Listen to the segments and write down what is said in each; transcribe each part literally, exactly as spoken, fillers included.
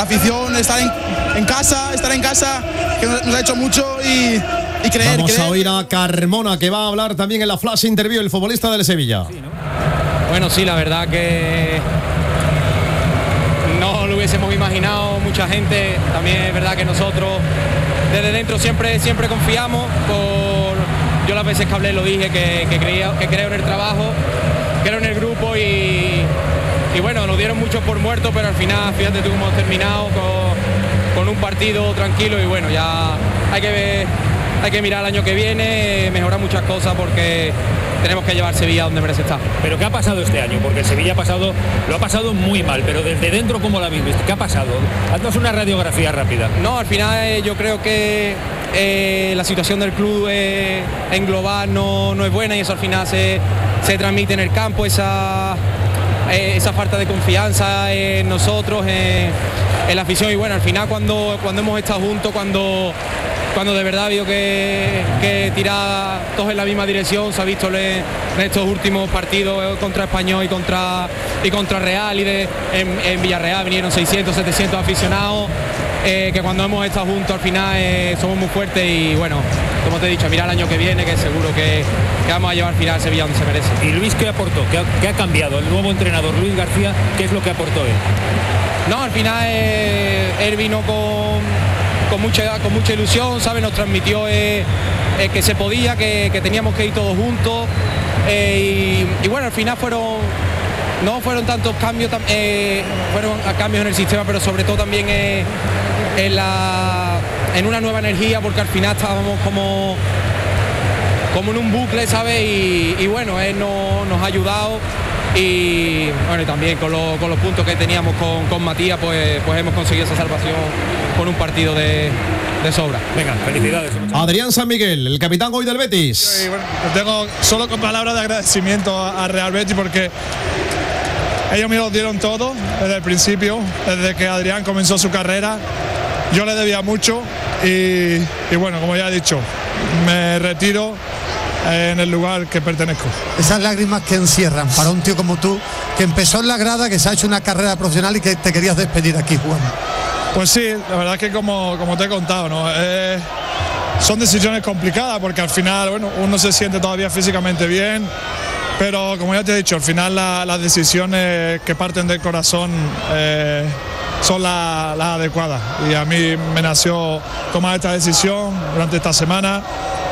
la afición, estar en, en casa, estar en casa, que nos ha hecho mucho y, y creer. Vamos creer. a oír a Carmona, que va a hablar también en la flash interview, el futbolista del Sevilla. Sí, ¿no? Bueno, sí, la verdad que no lo hubiésemos imaginado mucha gente. También es verdad que nosotros desde dentro siempre, siempre confiamos. Por, yo las veces que hablé lo dije, que, que, creía, que creo en el trabajo, creo en el grupo y, y bueno, nos dieron mucho por muerto, pero al final, fíjate tú cómo hemos terminado con, con un partido tranquilo y bueno, ya hay que ver, hay que mirar el año que viene, mejorar muchas cosas porque tenemos que llevar Sevilla donde merece estar. ¿Pero qué ha pasado este año? Porque el Sevilla ha pasado, lo ha pasado muy mal, pero desde dentro, ¿cómo lo habéis visto? ¿Qué ha pasado? Haznos una radiografía rápida. No, al final eh, yo creo que eh, la situación del club eh, en global no, no es buena y eso al final se, se transmite en el campo, esa, eh, esa falta de confianza en nosotros, eh, en la afición y bueno, al final cuando, cuando hemos estado juntos, cuando... cuando de verdad vio que, que tirar todos en la misma dirección, se ha visto en estos últimos partidos contra Español y contra, y contra Real y de, en, en Villarreal vinieron seiscientos, setecientos aficionados, eh, que cuando hemos estado juntos al final eh, somos muy fuertes y bueno, como te he dicho, mirar el año que viene, que seguro que, que vamos a llevar al final Sevilla donde se merece. ¿Y Luis qué aportó? ¿Qué ha, qué ha cambiado? El nuevo entrenador Luis García, ¿qué es lo que aportó él? No, al final eh, él vino con... Con mucha, con mucha ilusión, ¿sabes? Nos transmitió eh, eh, que se podía, que, que teníamos que ir todos juntos eh, y, y bueno, al final fueron no fueron tantos cambios, eh, fueron cambios en el sistema, pero sobre todo también eh, en, la, en una nueva energía, porque al final estábamos como, como en un bucle, ¿sabes? Y, y bueno, él no, nos ha ayudado. Y bueno, y también con, lo, con los puntos que teníamos con, con Matías, pues, pues hemos conseguido esa salvación con un partido de, de sobra. Venga, felicidades. Adrián San Miguel, el capitán hoy del Betis. Sí, bueno, tengo solo con palabras de agradecimiento a, a Real Betis porque ellos me lo dieron todo desde el principio, desde que Adrián comenzó su carrera. Yo le debía mucho y, y bueno, como ya he dicho, me retiro en el lugar que pertenezco. Esas lágrimas que encierran para un tío como tú, que empezó en la grada, que se ha hecho una carrera profesional y que te querías despedir aquí jugando. Pues sí, la verdad es que como, como te he contado, ¿no? Eh, son decisiones complicadas porque al final, bueno, uno se siente todavía físicamente bien, pero como ya te he dicho, al final la, las decisiones que parten del corazón eh, son las la adecuadas y a mí me nació tomar esta decisión durante esta semana.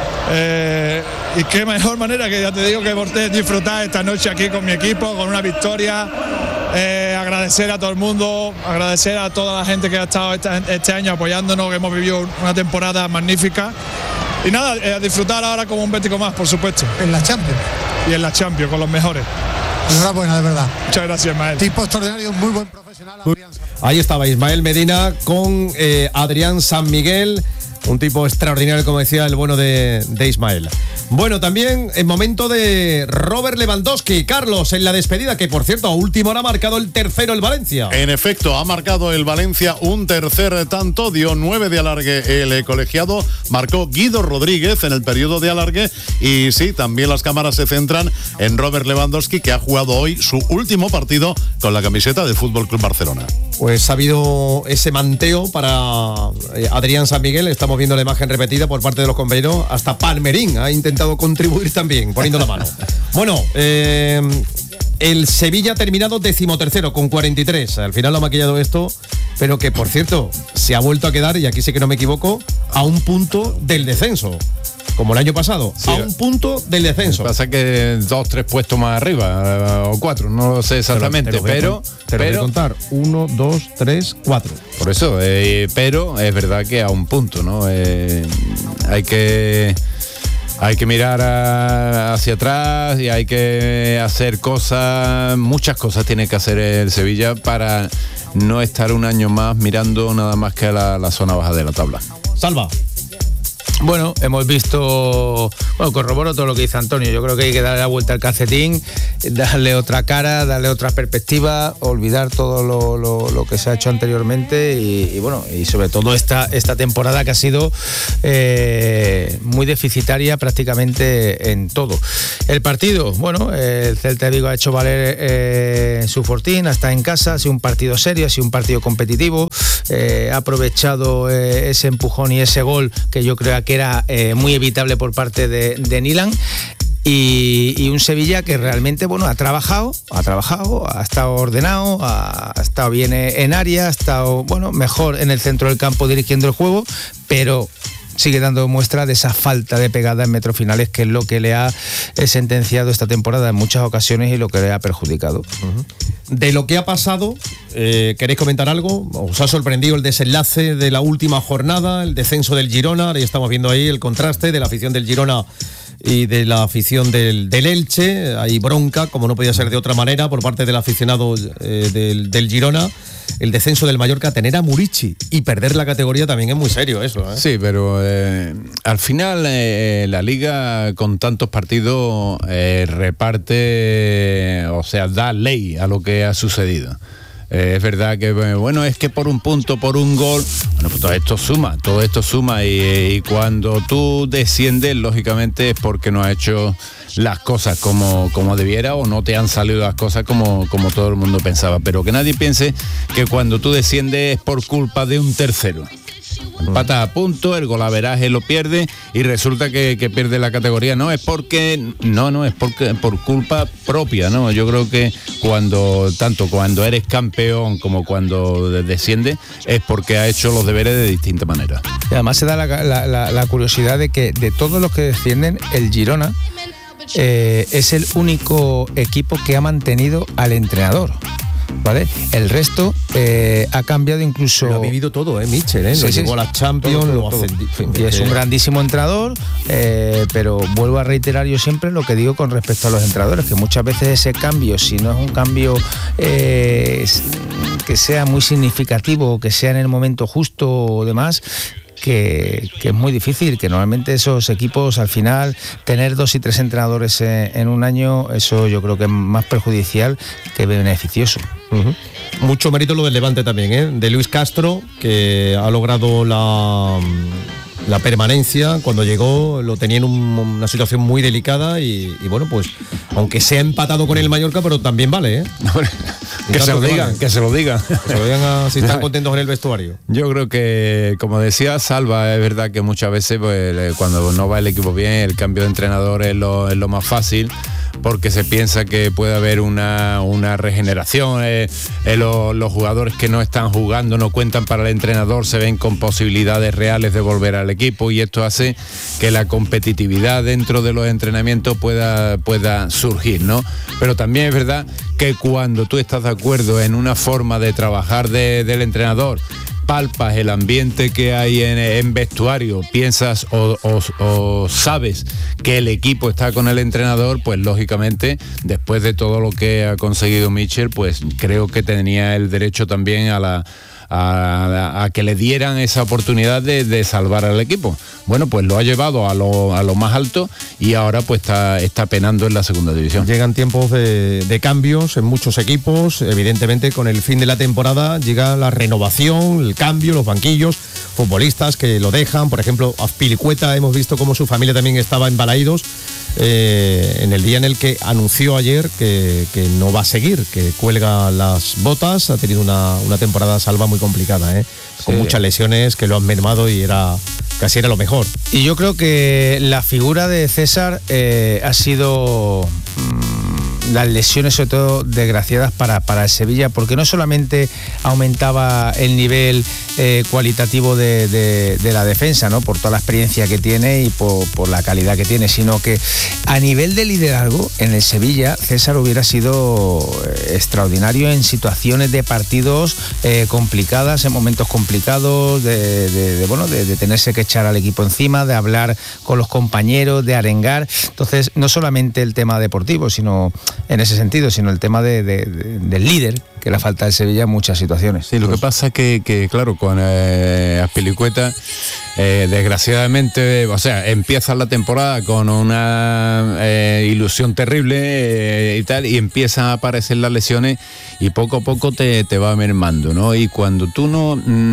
Eh, y qué mejor manera que ya te digo que por disfrutar esta noche aquí con mi equipo, con una victoria, eh, agradecer a todo el mundo, agradecer a toda la gente que ha estado esta, este año apoyándonos, que hemos vivido una temporada magnífica y nada, eh, a disfrutar ahora como un bético más, por supuesto. En la Champions. Y en la Champions, con los mejores. Enhorabuena, de verdad. Muchas gracias, Ismael. Tipo extraordinario, muy buen profesional. Adrián. Ahí estaba Ismael Medina con eh, Adrián San Miguel. Un tipo extraordinario, como decía el bueno de, de Ismael. Bueno, también en momento de Robert Lewandowski. Carlos, en la despedida, que por cierto a última hora ha marcado el tercero el Valencia. En efecto, ha marcado el Valencia un tercer tanto, dio nueve de alargue el colegiado, marcó Guido Rodríguez en el periodo de alargue y sí, también las cámaras se centran en Robert Lewandowski, que ha jugado hoy su último partido con la camiseta del F C Barcelona. Pues ha habido ese manteo para eh, Adrián San Miguel. Estamos viendo la imagen repetida por parte de los compañeros. Hasta Palmerín ha intentado contribuir también, poniendo la mano. Bueno, eh, el Sevilla ha terminado decimotercero con cuarenta y tres. Al final lo ha maquillado esto, pero que, por cierto, se ha vuelto a quedar, y aquí sí que no me equivoco, a un punto del descenso. Como el año pasado, sí, a un punto del descenso. Pasa que dos, tres puestos más arriba, o cuatro, no lo sé exactamente, te pero... Te lo voy a contar, uno, dos, tres, cuatro. Por eso, eh, pero es verdad que a un punto, ¿no? Eh, hay que... Hay que mirar a, hacia atrás y hay que hacer cosas, muchas cosas tiene que hacer el Sevilla para no estar un año más mirando nada más que a la, la zona baja de la tabla. Salva. Bueno, hemos visto, bueno, corroboro todo lo que dice Antonio. Yo creo que hay que darle la vuelta al calcetín, darle otra cara, darle otra perspectiva, olvidar todo lo, lo, lo que se ha hecho anteriormente y, y bueno, y sobre todo esta, esta temporada que ha sido eh, muy deficitaria prácticamente en todo. El partido, bueno, el Celta de Vigo ha hecho valer eh, su fortín, está en casa, ha sido un partido serio, ha sido un partido competitivo, eh, ha aprovechado eh, ese empujón y ese gol que yo creo que era eh, muy evitable por parte de, de Nilan. Y, y un Sevilla que realmente, bueno, ha trabajado, ha trabajado, ha estado ordenado, ha, ha estado bien en área, ha estado, bueno, mejor en el centro del campo dirigiendo el juego, pero sigue dando muestra de esa falta de pegada en metros finales, que es lo que le ha eh, sentenciado esta temporada en muchas ocasiones y lo que le ha perjudicado. Uh-huh. De lo que ha pasado, eh, ¿queréis comentar algo? ¿Os ha sorprendido el desenlace de la última jornada, el descenso del Girona? Ahora estamos viendo ahí el contraste de la afición del Girona y de la afición del, del Elche. Hay bronca, como no podía ser de otra manera, por parte del aficionado eh, del, del Girona. El descenso del Mallorca, tener a Murici y perder la categoría también es muy serio eso, ¿eh? Sí, pero eh, al final eh, la Liga con tantos partidos eh, reparte, o sea, da ley a lo que ha sucedido. Eh, es verdad que, bueno, es que por un punto, por un gol, bueno, pues todo esto suma, todo esto suma y, y cuando tú desciendes, lógicamente es porque no has hecho las cosas como, como debiera o no te han salido las cosas como, como todo el mundo pensaba. Pero que nadie piense que cuando tú desciendes es por culpa de un tercero. Empatas a punto, el golaveraje lo pierde y resulta que, que pierde la categoría. No, es porque, no, no, es porque por culpa propia, ¿no? Yo creo que cuando, tanto cuando eres campeón como cuando desciendes, es porque ha hecho los deberes de distinta manera. Y además se da la, la, la, la curiosidad de que de todos los que descienden, el Girona eh, es el único equipo que ha mantenido al entrenador. ¿Vale? El resto eh, ha cambiado incluso. Lo ha vivido todo, ¿eh? Mitchell, ¿eh? Sí, lo sí, llegó a la Champions, todo, todo, lo ascendió. Y es un grandísimo entrenador, eh, pero vuelvo a reiterar yo siempre lo que digo con respecto a los entrenadores, que muchas veces ese cambio, si no es un cambio eh, que sea muy significativo, que sea en el momento justo o demás, Que, que es muy difícil, que normalmente esos equipos al final tener dos y tres entrenadores en, en un año, eso yo creo que es más perjudicial que beneficioso. Uh-huh. Mucho mérito lo del Levante también, ¿eh? De Luis Castro, que ha logrado la, la permanencia. Cuando llegó lo tenía en un, una situación muy delicada y, y bueno, pues aunque sea empatado con el Mallorca, pero también vale, ¿eh? Que se lo digan, que se lo digan. Que se lo digan a, si están contentos en el vestuario. Yo creo que, como decía Salva, es verdad que muchas veces pues, cuando no va el equipo bien, el cambio de entrenador es lo, es lo más fácil, porque se piensa que puede haber una, una regeneración, eh, eh, lo, los jugadores que no están jugando no cuentan para el entrenador, se ven con posibilidades reales de volver al equipo y esto hace que la competitividad dentro de los entrenamientos pueda, pueda surgir, ¿no? Pero también es verdad que cuando tú estás de acuerdo en una forma de trabajar de, del entrenador, palpas el ambiente que hay en, en vestuario, piensas o, o, o sabes que el equipo está con el entrenador, pues lógicamente después de todo lo que ha conseguido Mitchell, pues creo que tenía el derecho también a la A, a que le dieran esa oportunidad de, de salvar al equipo. Bueno, pues lo ha llevado a lo, a lo más alto y ahora pues está, está penando en la segunda división. Llegan tiempos de, de cambios en muchos equipos, evidentemente con el fin de la temporada llega la renovación, el cambio, los banquillos, futbolistas que lo dejan, por ejemplo Azpilicueta, hemos visto cómo su familia también estaba en Balaídos eh, en el día en el que anunció ayer que, que no va a seguir, que cuelga las botas, ha tenido una, una temporada Salva muy complicada, ¿eh? Con sí. muchas lesiones que lo han mermado y era casi era lo mejor. Y yo creo que la figura de César eh, ha sido mmm, las lesiones sobre todo desgraciadas para, para el Sevilla, porque no solamente aumentaba el nivel eh, cualitativo de, de, de la defensa, ¿no? Por toda la experiencia que tiene y por, por la calidad que tiene, sino que a nivel de liderazgo en el Sevilla César hubiera sido extraordinario en situaciones de partidos eh, complicadas, en momentos complicados, de, de, de, bueno, de, de tenerse que echar al equipo encima, de hablar con los compañeros, de arengar. Entonces, no solamente el tema deportivo, sino en ese sentido, sino el tema de, de, de, del líder, que le falta al Sevilla en muchas situaciones. Sí, lo pues, que pasa es que, que claro, con eh, Azpilicueta, eh, desgraciadamente, o sea, empieza la temporada con una eh, ilusión terrible eh, y tal, y empiezan a aparecer las lesiones y poco a poco te, te va mermando, ¿no? Y cuando tú no,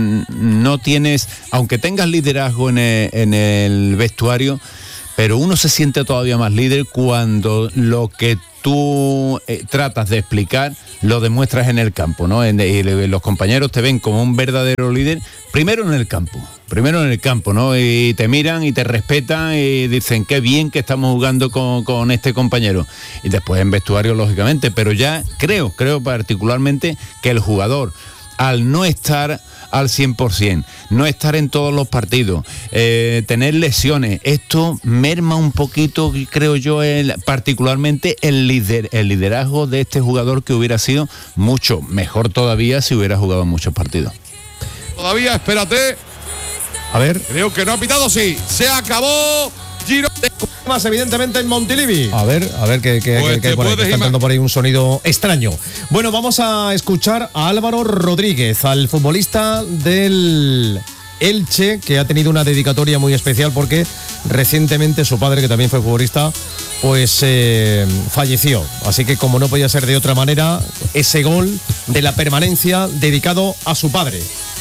no tienes, aunque tengas liderazgo en el, en el vestuario, pero uno se siente todavía más líder cuando lo que tú eh, tratas de explicar, lo demuestras en el campo, ¿no? En, y los compañeros te ven como un verdadero líder, primero en el campo, primero en el campo, ¿no? Y te miran y te respetan y dicen qué bien que estamos jugando con, con este compañero. Y después en vestuario, lógicamente, pero ya creo, creo particularmente que el jugador, al no estar al cien por ciento, no estar en todos los partidos, eh, tener lesiones, esto merma un poquito, creo yo, el, particularmente el, lider, el liderazgo de este jugador, que hubiera sido mucho mejor todavía si hubiera jugado muchos partidos. Todavía, espérate. A ver. Creo que no ha pitado, sí. Se acabó. Giro de... Más evidentemente en Montilivi. A ver, a ver que, que, Pues que, que, te por ahí, que puedes está ima- entrando por ahí un sonido extraño. Bueno, vamos a escuchar a Álvaro Rodríguez, al futbolista del Elche, que ha tenido una dedicatoria muy especial porque recientemente su padre, que también fue futbolista, pues eh, falleció. Así que, como no podía ser de otra manera, ese gol de la permanencia dedicado a su padre.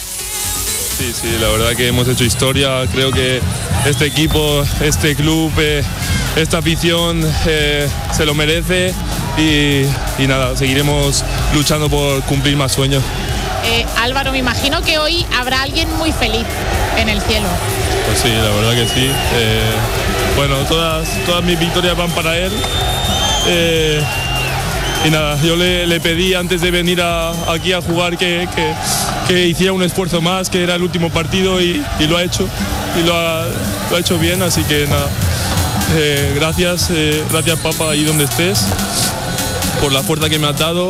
Sí, sí, la verdad que hemos hecho historia. Creo que este equipo, este club, eh, esta afición eh, se lo merece y, y nada, seguiremos luchando por cumplir más sueños. Eh, Álvaro, me imagino que hoy habrá alguien muy feliz en el cielo. Pues sí, la verdad que sí. Eh, bueno, todas, todas mis victorias van para él. Eh, y nada, yo le, le pedí antes de venir a, aquí a jugar que, que, que hiciera un esfuerzo más, que era el último partido y, y lo ha hecho. Y lo ha, lo ha hecho bien, así que nada. Eh, gracias, eh, gracias papá, ahí donde estés, por la fuerza que me has dado.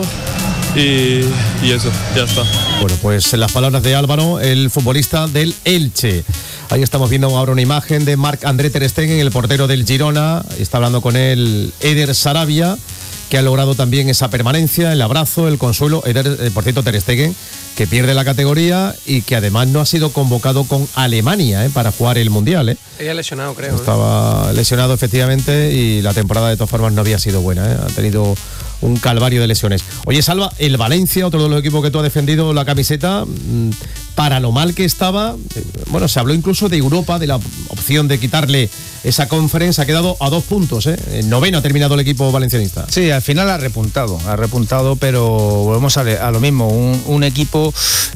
Y, y eso, ya está. Bueno, pues en las palabras de Álvaro, el futbolista del Elche. Ahí estamos viendo ahora una imagen de Marc-André ter Stegen, el portero del Girona. Está hablando con él Eder Sarabia, que ha logrado también esa permanencia, el abrazo, el consuelo. Eder, eh, por cierto, ter Stegen, que pierde la categoría y que además no ha sido convocado con Alemania eh, para jugar el Mundial. Eh. Ella lesionado, creo. Estaba lesionado, efectivamente, y la temporada de todas formas no había sido buena. Eh. Ha tenido un calvario de lesiones. Oye, Salva, el Valencia, otro de los equipos que tú has defendido la camiseta, para lo mal que estaba, bueno, se habló incluso de Europa, de la opción de quitarle esa conferencia, ha quedado a dos puntos, ¿eh? En noveno ha terminado el equipo valencianista. Sí, al final ha repuntado, ha repuntado, pero volvemos a, a lo mismo, un, un equipo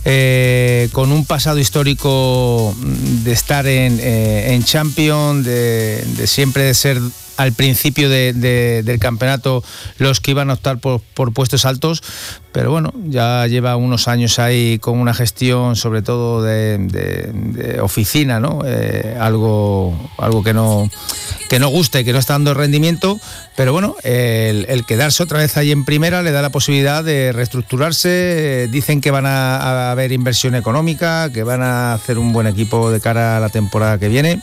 eh, con un pasado histórico de estar en, eh, en Champions, de, de siempre de ser al principio de, de, del campeonato los que iban a optar por, por puestos altos, pero bueno, ya lleva unos años ahí con una gestión sobre todo de, de, de oficina, ¿no? Eh, algo, algo que no que no gusta y que no está dando rendimiento, pero bueno, el, el quedarse otra vez ahí en primera le da la posibilidad de reestructurarse. Dicen que van a, a haber inversión económica, que van a hacer un buen equipo de cara a la temporada que viene.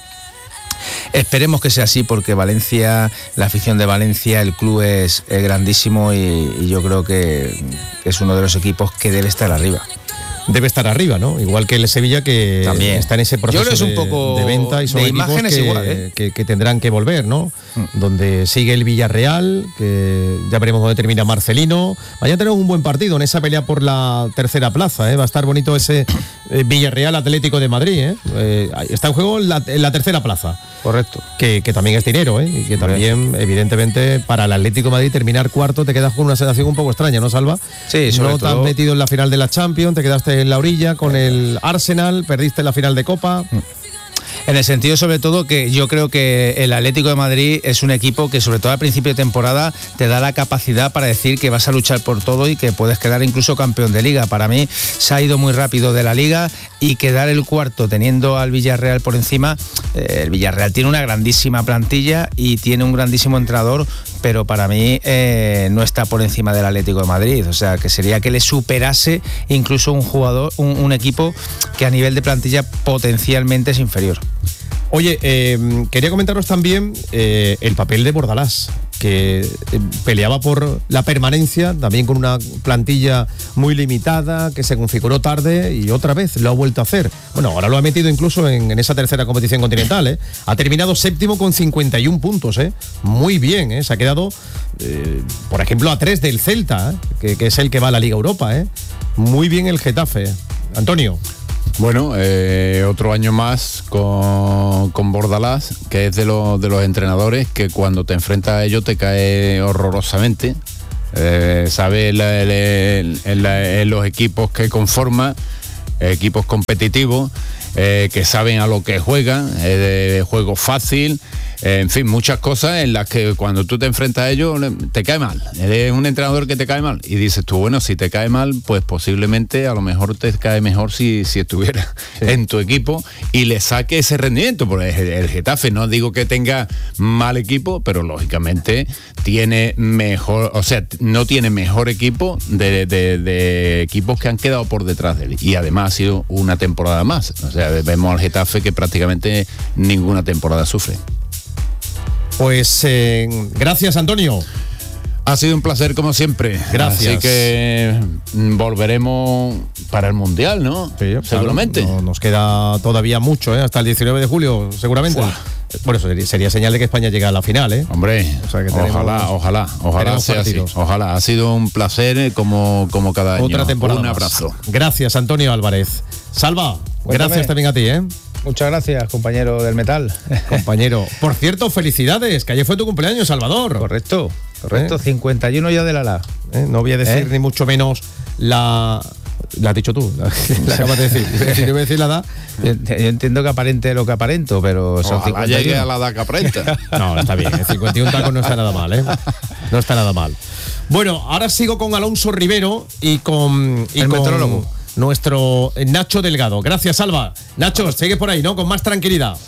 Esperemos que sea así, porque Valencia, la afición de Valencia, el club es, es grandísimo y, y yo creo que es uno de los equipos que debe estar arriba. Debe estar arriba, ¿no? Igual que el Sevilla, que también está en ese proceso yo creo que es de, un poco de venta, y son de equipos imágenes que, igual, ¿eh? que, que tendrán que volver, ¿no? Mm. Donde sigue el Villarreal, que ya veremos dónde termina Marcelino. Vaya a tener un buen partido en esa pelea por la tercera plaza, ¿eh? Va a estar bonito ese eh, Villarreal Atlético de Madrid, ¿eh? Eh, está en juego en la, en la tercera plaza. Correcto. Que, que también es dinero, ¿eh? Y que también, evidentemente, para el Atlético de Madrid terminar cuarto te quedas con una sensación un poco extraña, ¿no, Salva? Sí, sobre no todo. te has metido en la final de la Champions, te quedaste en la orilla con el Arsenal, perdiste la final de Copa. En el sentido, sobre todo, que yo creo que el Atlético de Madrid es un equipo que, sobre todo al principio de temporada, te da la capacidad para decir que vas a luchar por todo y que puedes quedar incluso campeón de Liga. Para mí se ha ido muy rápido de la Liga, y quedar el cuarto teniendo al Villarreal por encima. Eh, el Villarreal tiene una grandísima plantilla y tiene un grandísimo entrenador, pero para mí eh, no está por encima del Atlético de Madrid. O sea, que sería que le superase incluso un jugador, un, un equipo que a nivel de plantilla potencialmente es inferior. Oye, eh, quería comentaros también eh, el papel de Bordalás, que eh, peleaba por la permanencia, también con una plantilla muy limitada, que se configuró tarde y otra vez lo ha vuelto a hacer. Bueno, ahora lo ha metido incluso en, en esa tercera competición continental, ¿eh? Ha terminado séptimo con cincuenta y un puntos, ¿eh? Muy bien, ¿eh? Se ha quedado, eh, por ejemplo, a tres del Celta, ¿eh? que, que es el que va a la Liga Europa, ¿eh? Muy bien el Getafe. Antonio. Bueno, eh, otro año más con, con Bordalás, que es de los, de los entrenadores que cuando te enfrentas a ellos te cae horrorosamente. Eh, sabe la, la, en, la, en los equipos que conforma, equipos competitivos, eh, que saben a lo que juegan, eh, de juego fácil, eh, en fin, muchas cosas en las que cuando tú te enfrentas a ellos te cae mal. Eres un entrenador que te cae mal y dices tú, bueno, si te cae mal, pues posiblemente a lo mejor te cae mejor si, si estuviera sí. en tu equipo y le saque ese rendimiento, porque el, el Getafe, no digo que tenga mal equipo, pero lógicamente tiene mejor, o sea, no tiene mejor equipo de, de, de equipos que han quedado por detrás de él, y además ha sido una temporada más. O sea, vemos al Getafe que prácticamente ninguna temporada sufre. Pues eh, gracias, Antonio. Ha sido un placer como siempre. Gracias. Así que volveremos para el Mundial, ¿no? Sí, seguramente. Claro, no, nos queda todavía mucho, ¿eh? Hasta el diecinueve de julio, seguramente. Buah. Por eso sería, sería señal de que España llega a la final, ¿eh? Hombre, o sea que tenemos, ojalá, ojalá, ojalá sea así. Ojalá. Ha sido un placer como, como cada año. Otra temporada. Un abrazo. Más. Gracias, Antonio Álvarez. Salva, Cuéntame. Gracias también a ti, ¿eh? Muchas gracias, compañero del metal. Compañero. Por cierto, felicidades, que ayer fue tu cumpleaños, Salvador. Correcto, correcto. ¿Eh? cincuenta y uno ya de la la. ¿Eh? No voy a decir ¿Eh? ni mucho menos la... La has dicho tú, la, la acabas de decir. Yo voy a decir la edad. Yo, yo entiendo que aparente lo que aparento, pero son cincuenta y uno. Llegue a la edad que aparenta. No, está bien. cincuenta y uno tacos no está nada mal, ¿eh? No está nada mal. Bueno, ahora sigo con Alonso Rivero y con... Y el con metrólogo. Nuestro Nacho Delgado. Gracias, Alba. Nacho, sigue por ahí, ¿no? Con más tranquilidad.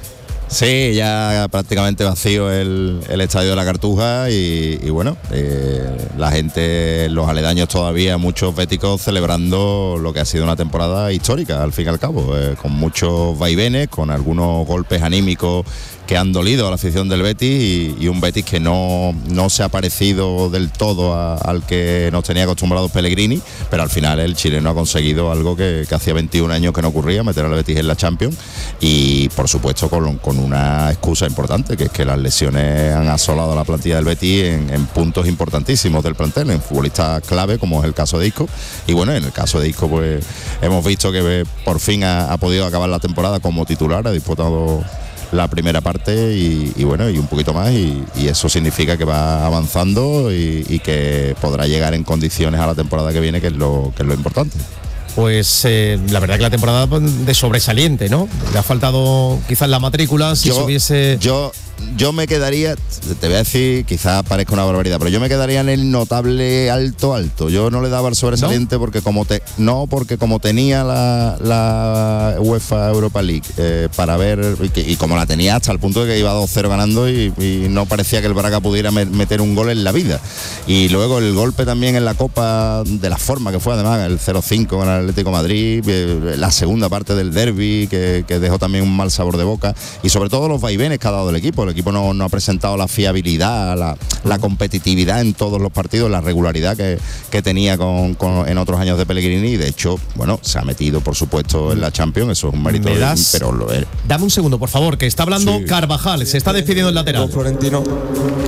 Sí, ya prácticamente vacío el, el estadio de la Cartuja y, y bueno, eh, la gente, los aledaños todavía, muchos béticos celebrando lo que ha sido una temporada histórica, al fin y al cabo, eh, con muchos vaivenes, con algunos golpes anímicos que han dolido a la afición del Betis y, y un Betis que no, no se ha parecido del todo a, al que nos tenía acostumbrados Pellegrini, pero al final el chileno ha conseguido algo que, que hacía veintiún años que no ocurría, meter al Betis en la Champions y por supuesto con, con una excusa importante, que es que las lesiones han asolado a la plantilla del Betis en, en puntos importantísimos del plantel, en futbolistas clave como es el caso de Isco, y bueno, en el caso de Isco pues hemos visto que por fin ha, ha podido acabar la temporada como titular, ha disputado la primera parte y, y bueno, y un poquito más y, y eso significa que va avanzando y, y que podrá llegar en condiciones a la temporada que viene, que es lo, que es lo importante. Pues eh, la verdad que la temporada de sobresaliente, ¿no? Le ha faltado quizás la matrícula, si yo, se hubiese... Yo, yo me quedaría, te voy a decir, quizás parezca una barbaridad, pero yo me quedaría en el notable alto alto. Yo no le daba el sobresaliente, ¿no? porque como te, no porque como tenía la, la UEFA Europa League eh, para ver, y, que, y como la tenía hasta el punto de que iba dos cero ganando y, y no parecía que el Braga pudiera me, meter un gol en la vida. Y luego el golpe también en la Copa, de la forma que fue además, el cero cinco con el Atlético de Madrid, eh, la segunda parte del derbi que, que dejó también un mal sabor de boca y sobre todo los vaivenes que ha dado el equipo. El equipo no, no ha presentado la fiabilidad, la, la competitividad en todos los partidos, la regularidad que, que tenía con, con, en otros años de Pellegrini y de hecho, bueno, se ha metido por supuesto en la Champions, eso es un mérito. ¿Me das? De, pero lo es. Dame un segundo, por favor, que está hablando sí. Carvajal, se está despidiendo el lateral. Florentino. Ahora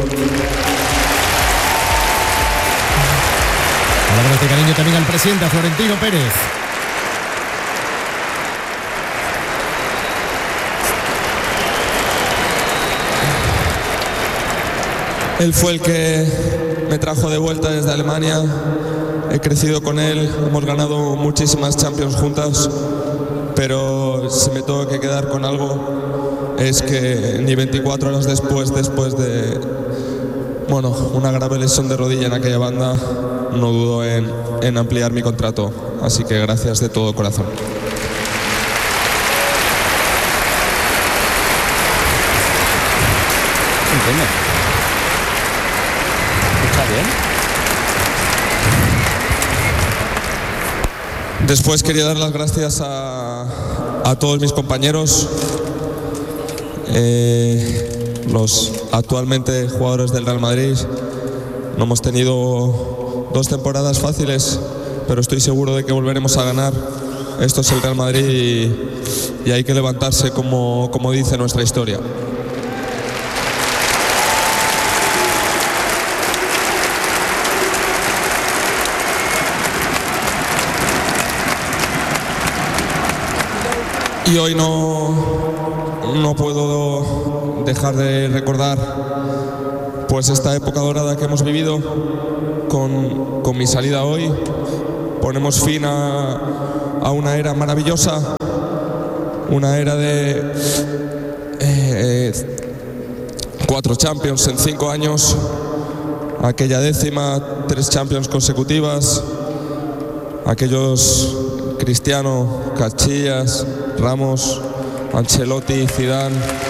con este cariño también al presidente, a Florentino Pérez. Él fue el que me trajo de vuelta desde Alemania, he crecido con él, hemos ganado muchísimas Champions juntas, pero si me tengo que quedar con algo es que ni veinticuatro horas después, después de bueno, una grave lesión de rodilla en aquella banda, no dudo en, en ampliar mi contrato, así que gracias de todo corazón. ¿Entiendes? Bien. Después quería dar las gracias a, a todos mis compañeros, eh, los actualmente jugadores del Real Madrid. No hemos tenido dos temporadas fáciles, pero estoy seguro de que volveremos a ganar. Esto es el Real Madrid y, y hay que levantarse como, como dice nuestra historia. y hoy no, no puedo dejar de recordar pues esta época dorada que hemos vivido con, con mi salida hoy. Ponemos fin a, a una era maravillosa, una era de eh, cuatro Champions en cinco años, aquella décima, tres Champions consecutivas, aquellos Cristiano, Casillas, Ramos, Ancelotti, Zidane,